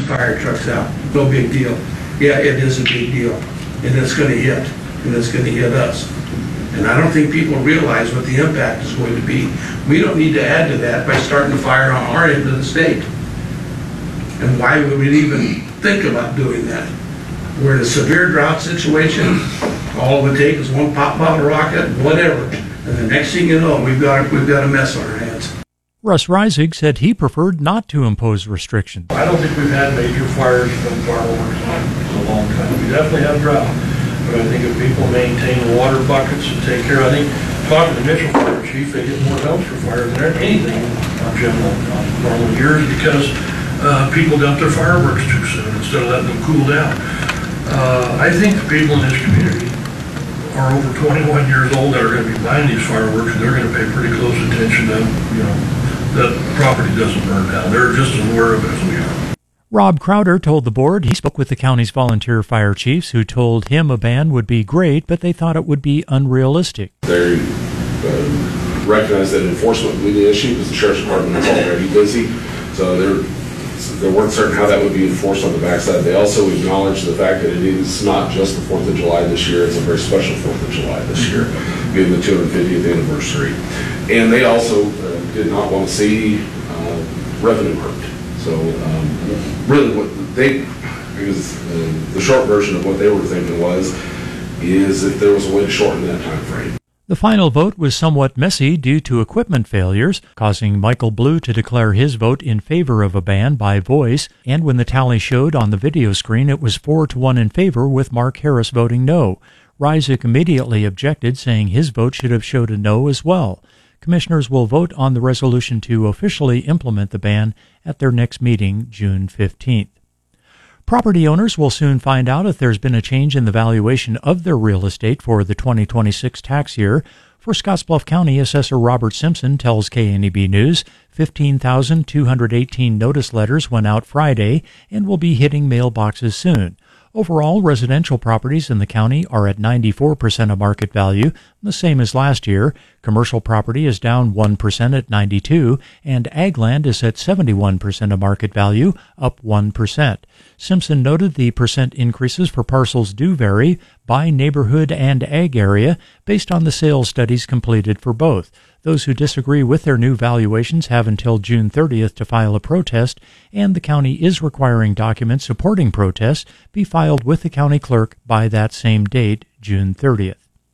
fire trucks out. No big deal. Yeah, it is a big deal, and it's going to hit, and it's going to hit us. And I don't think people realize what the impact is going to be. We don't need to add to that by starting the fire on our end of the state. And why would we even think about doing that? We're in a severe drought situation. All it would take is one pop bottle rocket, whatever, and the next thing you know, we've got a mess on our hands. Russ Reisig said he preferred not to impose restrictions. I don't think we've had major fires from fireworks in a long time. We definitely have drought. But I think if people maintain water buckets and take care, I think, talking to the Mitchell Fire Chief, they get more dumpster fires than anything in general normal years because people dump their fireworks too soon instead of letting them cool down. I think the people in this community are over 21 years old that are going to be buying these fireworks, and they're going to pay pretty close attention to, that property doesn't burn down. They're just as aware of it as we are. Rob Crowder told the board he spoke with the county's volunteer fire chiefs who told him a ban would be great, but they thought it would be unrealistic. They recognize that enforcement would be the issue because the Sheriff's Department is already busy, so they weren't certain how that would be enforced on the backside. They also acknowledge the fact that it is not just the 4th of July this year, it's a very special 4th of July this year, being the 250th anniversary. And they also did not want to see revenue hurt. So really the short version of what they were thinking is if there was a way to shorten that time frame. The final vote was somewhat messy due to equipment failures, causing Michael Blue to declare his vote in favor of a ban by voice, and when the tally showed on the video screen, it was 4-1 in favor, with Mark Harris voting no. Reisig immediately objected, saying his vote should have showed a no as well. Commissioners will vote on the resolution to officially implement the ban at their next meeting, June 15th. Property owners will soon find out if there's been a change in the valuation of their real estate for the 2026 tax year. For Scottsbluff County, Assessor Robert Simpson tells KNEB News 15,218 notice letters went out Friday and will be hitting mailboxes soon. Overall, residential properties in the county are at 94% of market value, the same as last year. Commercial property is down 1% at 92%, and ag land is at 71% of market value, up 1%. Simpson noted the percent increases for parcels do vary by neighborhood and ag area based on the sales studies completed for both. Those who disagree with their new valuations have until June 30th to file a protest, and the county is requiring documents supporting protests be filed with the county clerk by that same date, June 30th.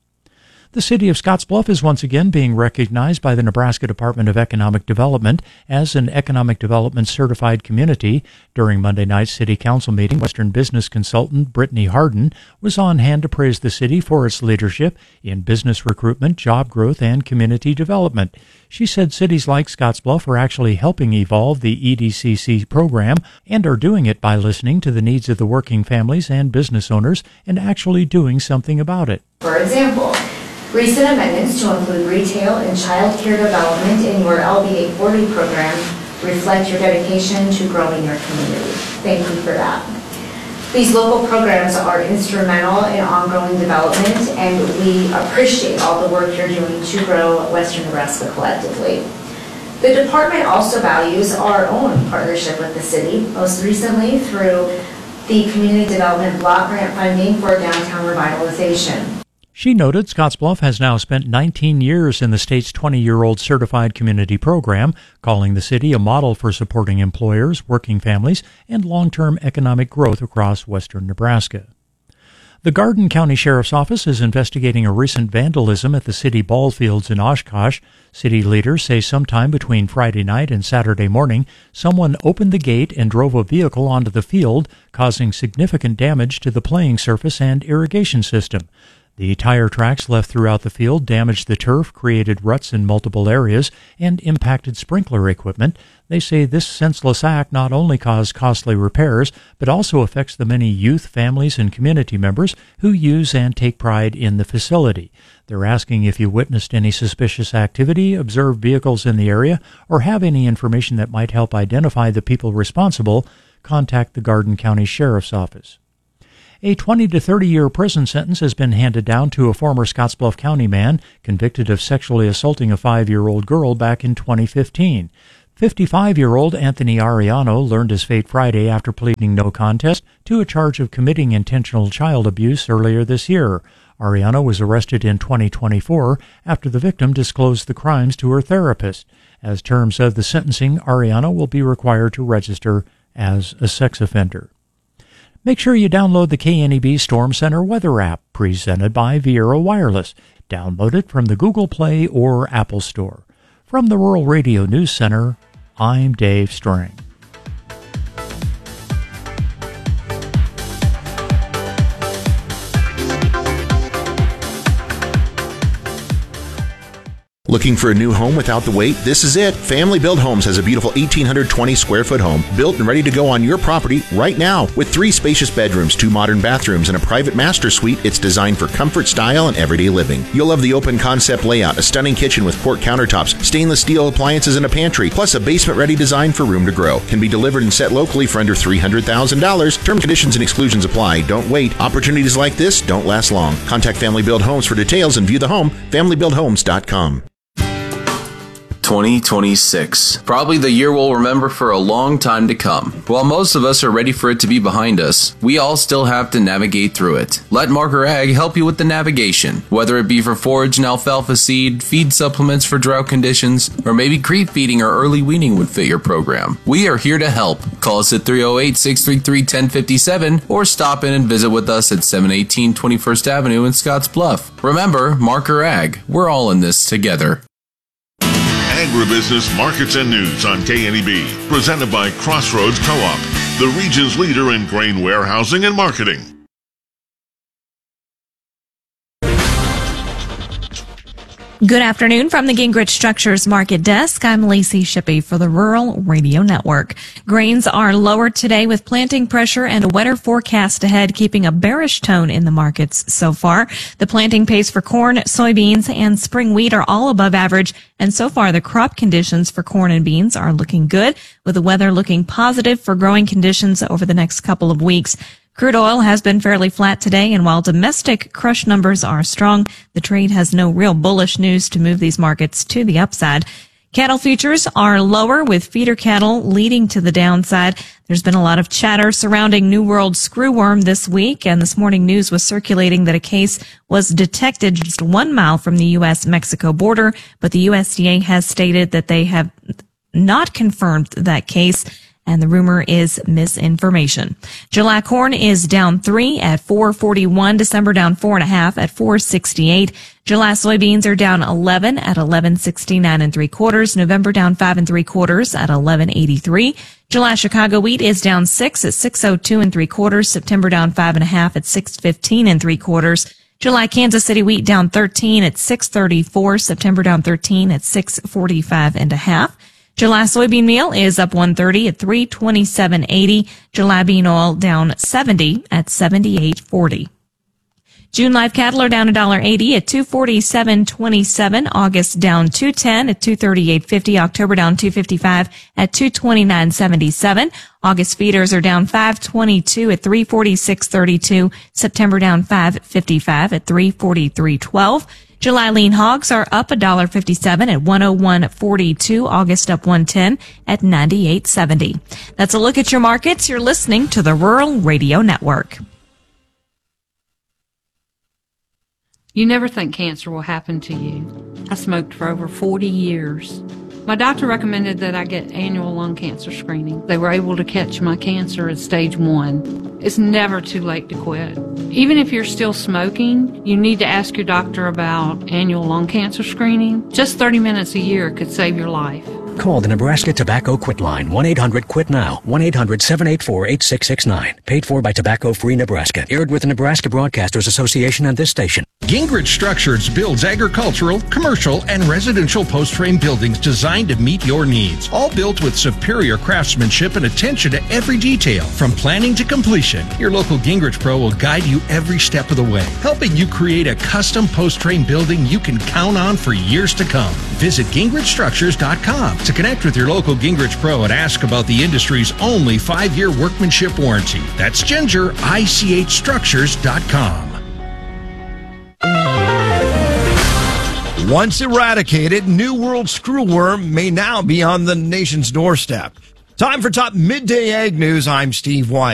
The city of Scottsbluff is once again being recognized by the Nebraska Department of Economic Development as an Economic Development Certified Community. During Monday night's City Council meeting, Western business consultant Brittany Harden was on hand to praise the city for its leadership in business recruitment, job growth, and community development. She said cities like Scottsbluff are actually helping evolve the EDCC program and are doing it by listening to the needs of the working families and business owners and actually doing something about it. For example, recent amendments to include retail and child care development in your LBA 40 program reflect your dedication to growing your community. Thank you for that. These local programs are instrumental in ongoing development, and we appreciate all the work you're doing to grow Western Nebraska collectively. The department also values our own partnership with the city, most recently through the Community Development Block Grant funding for downtown revitalization. She noted Scottsbluff has now spent 19 years in the state's 20-year-old certified community program, calling the city a model for supporting employers, working families, and long-term economic growth across western Nebraska. The Garden County Sheriff's Office is investigating a recent vandalism at the city ball fields in Oshkosh. City leaders say sometime between Friday night and Saturday morning, someone opened the gate and drove a vehicle onto the field, causing significant damage to the playing surface and irrigation system. The tire tracks left throughout the field damaged the turf, created ruts in multiple areas, and impacted sprinkler equipment. They say this senseless act not only caused costly repairs, but also affects the many youth, families, and community members who use and take pride in the facility. They're asking if you witnessed any suspicious activity, observed vehicles in the area, or have any information that might help identify the people responsible, contact the Garden County Sheriff's Office. A 20 to 30-year prison sentence has been handed down to a former Scottsbluff County man convicted of sexually assaulting a 5-year-old girl back in 2015. 55-year-old Anthony Ariano learned his fate Friday after pleading no contest to a charge of committing intentional child abuse earlier this year. Ariano was arrested in 2024 after the victim disclosed the crimes to her therapist. As terms of the sentencing, Ariano will be required to register as a sex offender. Make sure you download the KNEB Storm Center weather app presented by Viera Wireless. Download it from the Google Play or Apple Store. From the Rural Radio News Center, I'm Dave Strang. Looking for a new home without the wait? This is it. Family Build Homes has a beautiful 1,820 square foot home built and ready to go on your property right now. With 3 spacious bedrooms, 2 modern bathrooms, and a private master suite, it's designed for comfort, style, and everyday living. You'll love the open concept layout, a stunning kitchen with quart countertops, stainless steel appliances, and a pantry, plus a basement-ready design for room to grow. Can be delivered and set locally for under $300,000. Terms, conditions, and exclusions apply. Don't wait. Opportunities like this don't last long. Contact Family Build Homes for details and view the home, familybuildhomes.com. 2026. Probably the year we'll remember for a long time to come. While most of us are ready for it to be behind us, we all still have to navigate through it. Let Marker Ag help you with the navigation, whether it be for forage and alfalfa seed, feed supplements for drought conditions, or maybe creep feeding or early weaning would fit your program. We are here to help. Call us at 308-633-1057 or stop in and visit with us at 718 21st Avenue in Scotts Bluff. Remember, Marker Ag, we're all in this together. Agribusiness Markets and News on KNEB, presented by Crossroads Co-op, the region's leader in grain warehousing and marketing. Good afternoon from the Gingrich Structures Market Desk. I'm Lacey Shippey for the Rural Radio Network. Grains are lower today with planting pressure and a wetter forecast ahead, keeping a bearish tone in the markets so far. The planting pace for corn, soybeans, and spring wheat are all above average, and so far the crop conditions for corn and beans are looking good, with the weather looking positive for growing conditions over the next couple of weeks. Crude oil has been fairly flat today, and while domestic crush numbers are strong, the trade has no real bullish news to move these markets to the upside. Cattle futures are lower, with feeder cattle leading to the downside. There's been a lot of chatter surrounding New World screwworm this week, and this morning news was circulating that a case was detected just 1 mile from the U.S.-Mexico border, but the USDA has stated that they have not confirmed that case, and the rumor is misinformation. July corn is down 3 at $4.41. December down 4.5 at $4.68. July soybeans are down 11 at $11.69 3/4. November down 5 3/4 at $11.83. July Chicago wheat is down 6 at $6.02 3/4. September down 5.5 at $6.15 3/4. July Kansas City wheat down 13 at $6.34. September down 13 at $6.45 1/2. July soybean meal is up 130 at $327.80. July bean oil down 70 at $78.40. June live cattle are down $1.80 at $247.27. August down $2.10 at $238.50. October down $2.55 at $229.77. August feeders are down $5.22 at $346.32. September down $5.55 at $343.12. July lean hogs are up $1.57 at $101.42. August up $1.10 at $98.70. That's a look at your markets. You're listening to the Rural Radio Network. You never think cancer will happen to you. I smoked for over 40 years. My doctor recommended that I get annual lung cancer screening. They were able to catch my cancer at stage 1. It's never too late to quit. Even if you're still smoking, you need to ask your doctor about annual lung cancer screening. Just 30 minutes a year could save your life. Call the Nebraska Tobacco Quit Line, 1-800-QUIT-NOW, 1-800-784-8669. Paid for by Tobacco Free Nebraska. Aired with the Nebraska Broadcasters Association and this station. Gingrich Structures builds agricultural, commercial, and residential post-frame buildings designed to meet your needs. All built with superior craftsmanship and attention to every detail, from planning to completion. Your local Gingrich Pro will guide you every step of the way, helping you create a custom post-frame building you can count on for years to come. Visit GingrichStructures.com to connect with your local Gingrich Pro and ask about the industry's only 5-year workmanship warranty. That's GingerICHStructures.com. Once eradicated, New World screwworm may now be on the nation's doorstep. Time for top midday ag news. I'm Steve White.